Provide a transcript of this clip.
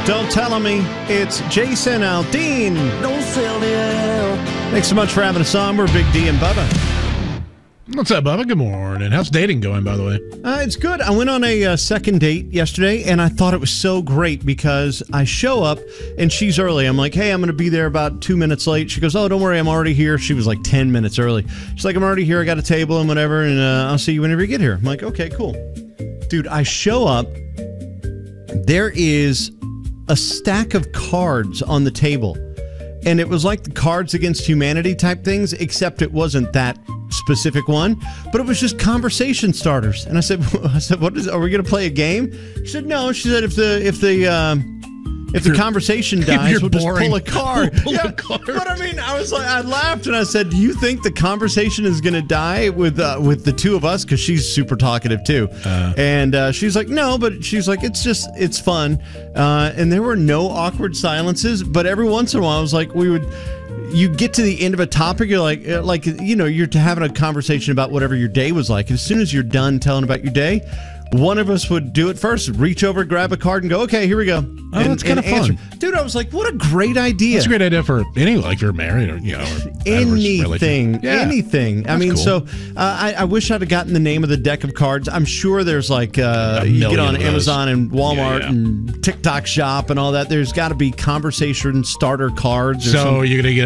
Don't Tell Me. It's Jason Aldean. Don't sell the L. Thanks so much for having us on. We're Big D and Bubba. What's up, Bubba? Good morning. How's dating going, by the way? It's good. I went on a second date yesterday, and I thought it was so great because I show up, and she's early. I'm like, hey, I'm going to be there about 2 minutes late. She goes, oh, don't worry, I'm already here. She was like 10 minutes early. She's like, I'm already here. I got a table and whatever, and I'll see you whenever you get here. I'm like, okay, cool. Dude, I show up. There is a stack of cards on the table, and it was like the Cards Against Humanity type things, except it wasn't that specific one, but it was just conversation starters. And I said, what is, are we going to play a game? She said, no. She said, if the conversation dies, we'll just pull a card. Pull a card. But I mean, I was like, I laughed and I said, do you think the conversation is going to die with the two of us? Because she's super talkative too. And she's like, no, but she's like, it's fun. And there were no awkward silences, but every once in a while, I was like, you get to the end of a topic, you're like, you know, you're having a conversation about whatever your day was like. And as soon as you're done telling about your day, one of us would do it first, reach over, grab a card, and go, okay, here we go. Oh, that's kind of fun. Dude, I was like, what a great idea. That's a great idea for if you're married or, you know, or anything. I mean, cool. so I wish I'd have gotten the name of the deck of cards. I'm sure there's like, you get on Amazon and Walmart and TikTok Shop and all that. There's got to be conversation starter cards. So you're going to get